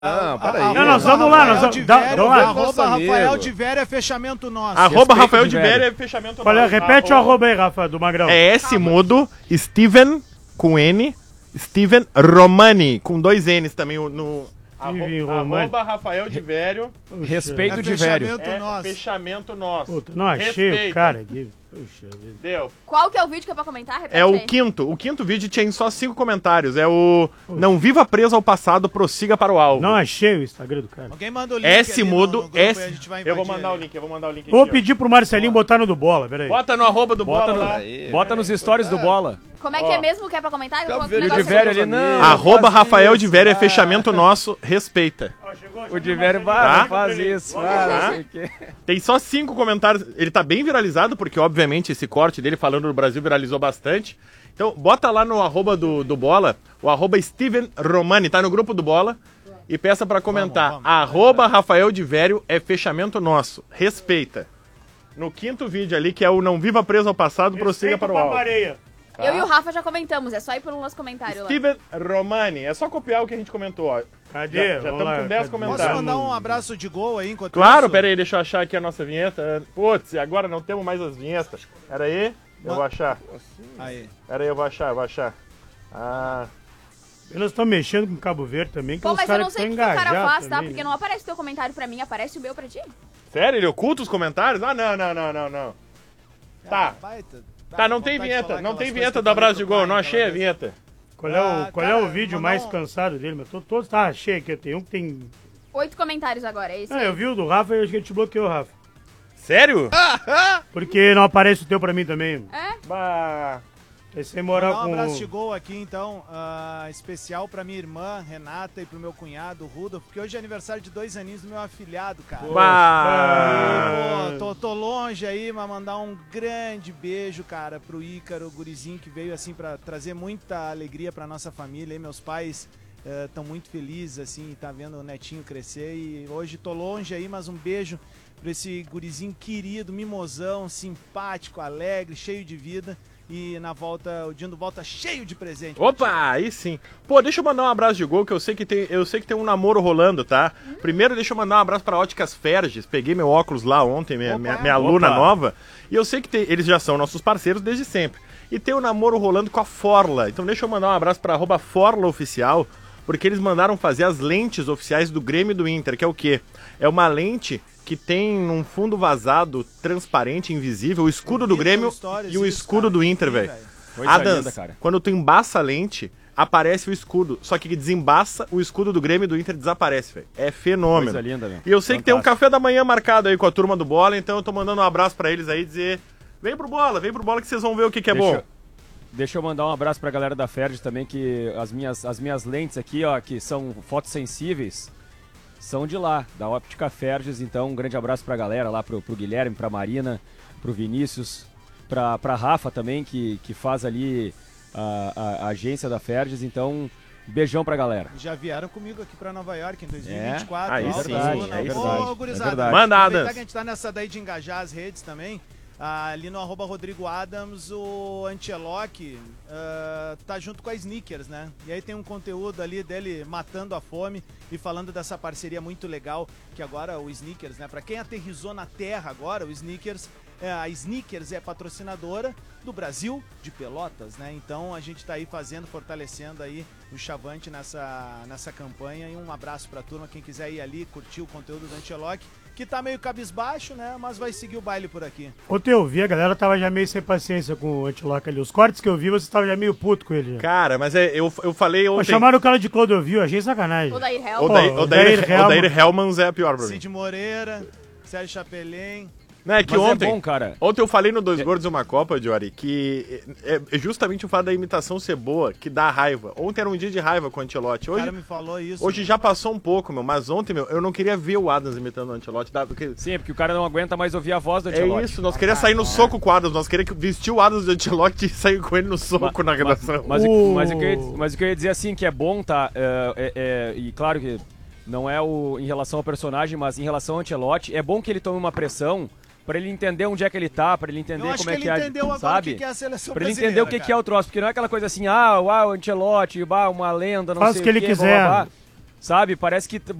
Não, peraí. Não, nós vamos lá, nós vamos. Arroba Rafael de Véria é fechamento nosso. Arroba Rafael de Véria é fechamento nosso. Repete o arroba aí, Rafa, do Magrão. É S mudo, Steven com N, Steven Romani, com 2 N's também no... Arroba Rafael de Vério. Respeito de Vério. Fechamento nosso. Puta, não achei o cara aqui. Puxa vida. Deu. Qual que é o vídeo que é pra comentar? Repete É o aí. quinto. O quinto vídeo tinha só 5 comentários. É o Não viva preso ao passado, prossiga para o alvo. Não achei o Instagram do cara. Alguém manda o link S mudo, no grupo, S. a gente vai Eu vou invadir mandar o ele. link, eu vou mandar o link aqui. Vou pedir pro Marcelinho botar no do Bola, peraí. Bota no arroba do Bota Bola no- lá. Bota nos stories do Bola. Como é que é mesmo que é pra comentar? Eu vou Vídeo negócio de Vério ali, aqui. não. Arroba Rafael de Vério é fechamento nosso, respeita. O de Vério Tá? faz isso. Tem só 5 comentários. Ele tá bem viralizado, porque obviamente esse corte dele falando do Brasil viralizou bastante. Então bota lá no arroba do Bola, o arroba Steven Romani, tá no grupo do Bola. E peça pra comentar. Arroba Rafael de Vério é fechamento nosso, respeita. No quinto vídeo ali, que é o Não Viva Preso ao Passado, prossiga para o alvo. Eu e o Rafa já comentamos, é só ir por um nosso comentário lá. Steven Romani, é só copiar o que a gente comentou, ó. Cadê? Já Vamos estamos lá, com 10 cadê? comentários. Posso mandar um abraço de gol aí enquanto Claro, isso? pera aí, deixa eu achar aqui a nossa vinheta. Putz, e agora não temos mais as vinhetas. Pera aí, eu vou achar. Aí. Pera aí, eu vou achar. Ah, Nós estamos mexendo com Cabo Verde também, que Pô, os mas eu caras não sei o estão que o cara engajados faz, tá? também, Porque né? não aparece o teu comentário pra mim, aparece o meu pra ti. sério? Ele oculta os comentários? Ah, não. Tá. Tá, não tem vinheta. Não tem vinheta do abraço de gol. Não achei a vinheta. Qual é cara, o vídeo mais cansado dele? Mas todos tá achei aqui. Tem um que tem... 8 comentários agora, é isso aí. Eu vi o do Rafa e eu acho que ele te bloqueou, Rafa. Sério? Porque não aparece o teu pra mim também. É? Bah. Aí sem moral Mandar um com... abraço de gol aqui, então, especial pra minha irmã, Renata, e pro meu cunhado, Rudolf, porque hoje é aniversário de 2 aninhos do meu afilhado, cara. Bah. Pô, tô longe aí, mas mandar um grande beijo, cara, pro Ícaro, o gurizinho que veio, assim, pra trazer muita alegria pra nossa família. E meus pais estão muito felizes, assim, tá vendo o netinho crescer. E hoje tô longe aí, mas um beijo pra esse gurizinho querido, mimosão, simpático, alegre, cheio de vida. E na volta, o Dindo volta cheio de presente. Opa, aí sim. Pô, deixa eu mandar um abraço de gol, que eu sei que tem um namoro rolando, tá? Primeiro, deixa eu mandar um abraço pra Óticas Ferges. Peguei meu óculos lá ontem, minha aluna nova. E eu sei que eles já são nossos parceiros desde sempre. E tem um namoro rolando com a Forla. Então deixa eu mandar um abraço pra @ForlaOficial, porque eles mandaram fazer as lentes oficiais do Grêmio e do Inter, que é o quê? É uma lente que tem um fundo vazado, transparente, invisível, o escudo do Grêmio e o escudo do Inter, velho. Adams, quando tu embaça a lente, aparece o escudo. Só que desembaça, o escudo do Grêmio e do Inter desaparece, velho. É fenômeno. Coisa linda, velho. E eu sei que tem um café da manhã marcado aí com a turma do Bola, então eu tô mandando um abraço pra eles aí, dizer, vem pro Bola que vocês vão ver o que é bom. Deixa eu mandar um abraço pra galera da Ferdi também, que as minhas lentes aqui, ó, que são fotossensíveis, são de lá, da Óptica Ferges. Então um grande abraço pra galera lá, pro Guilherme, pra Marina, pro Vinícius, pra Rafa também, que faz ali a agência da Ferges. Então um beijão pra galera. Já vieram comigo aqui pra Nova York em 2024. Aí Alta sim, Zona. aí Ô, sim. gurizada, É verdade. Manda, aproveitar Adams. que a gente tá nessa daí de engajar as redes também. Ali no @Rodrigo Adams, o Ancelotti tá junto com a Snickers, né? E aí tem um conteúdo ali dele matando a fome e falando dessa parceria muito legal, que agora o Snickers, né? Pra quem aterrissou na terra agora, o Snickers, a Snickers é patrocinadora do Brasil de Pelotas, né? Então a gente tá aí fortalecendo aí o Chavante nessa campanha. E um abraço pra turma, quem quiser ir ali, curtir o conteúdo do Ancelotti, que tá meio cabisbaixo, né? Mas vai seguir o baile por aqui. Ontem eu vi, a galera tava já meio sem paciência com o Antiloca ali. Os cortes que eu vi, você tava já meio puto com ele. Já. Cara, mas eu falei Pô, ontem... chamaram o cara de Clodovil, achei sacanagem. O Dair Hell. O Dair Hellmans é a pior pra mim. Cid Moreira, Sérgio Chapelin. Não, é que Mas ontem, é bom, cara. Ontem eu falei no Dois Gordos e uma Copa, Jory, que é justamente o fato da imitação ser boa que dá raiva. Ontem era um dia de raiva com o Ancelotti. O Hoje, cara me falou isso. hoje já passou um pouco, mas ontem, eu não queria ver o Adams imitando o Ancelotti. Porque... Sim, porque o cara não aguenta mais ouvir a voz do É Ancelotti. isso, nós queríamos sair no soco com o Adams, nós queríamos vestir o Adams do Ancelotti e sair com ele no soco na redação. Mas o que eu ia dizer assim, que é bom, tá? E claro que não é em relação ao personagem, mas em relação ao Ancelotti, é bom que ele tome uma pressão pra ele entender onde é que ele tá, pra ele entender como é que é, sabe? Que é a seleção pra ele entender o que é o troço, porque não é aquela coisa assim, o Ancelotti, uma lenda, não Faz sei o que ele quiser. blá, blá, blá. sabe? Parece que